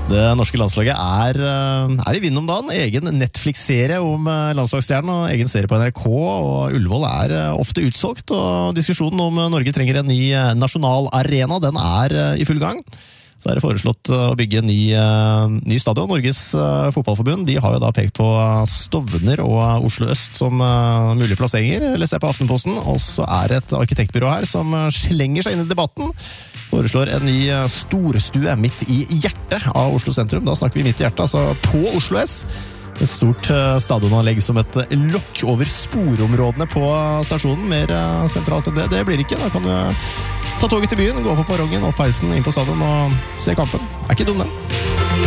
Det norske landslaget er i vind om dagen. Egen Netflix-serie om landslagsstjernen og egen serie på NRK, og Ullevål er ofte utsolgt, og diskusjonen om Norge trenger en ny nasjonal arena, den er i full gang. Så er det foreslått å bygge en ny stadion. Norges fotballforbund, de har jo da pekt på Stovner og Oslo Øst som mulige plasseringer, leser jeg på Aftenposten, og så er det et arkitektbyrå her som slenger seg inn i debatten, foreslår en ny storstue midt i hjertet av Oslo sentrum. Da snakker vi midt i hjertet, altså på Oslo S. Et stort stadionanlegg som et lokk over sporområdene på stasjonen. Mer sentralt enn det blir ikke. Da kan du ta toget til byen, gå på perrongen, opp heisen, inn på stadion og se kampen. Er ikke dum, den.